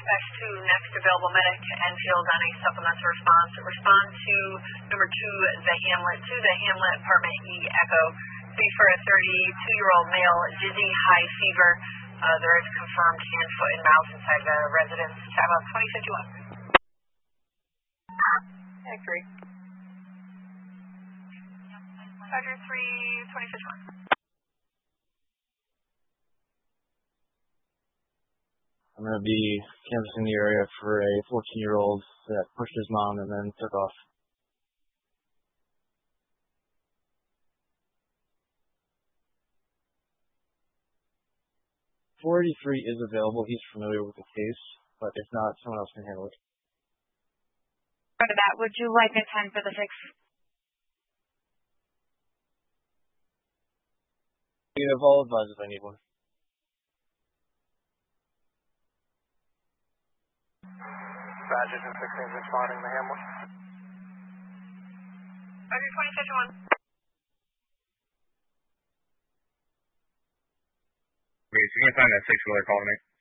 dispatch to next available medic, Enfield, on a supplemental response. Respond to number 2, the Hamlet, apartment E, Echo. Speak for a 32-year-old male, dizzy, high fever. There is confirmed hand, foot, and mouth inside the residence. Time out 2051. X-ray. Roger 3, 2051. I'm going to be canvassing the area for a 14-year-old that pushed his mom and then took off. 483 is available. He's familiar with the case, but if not, someone else can handle it. Part of that, would you like a 10 for the 6? I'll advise if I need one. Badges and 16s responding to Hamlet. Roger 2051. Okay, so you can find that 6-wheeler, call me.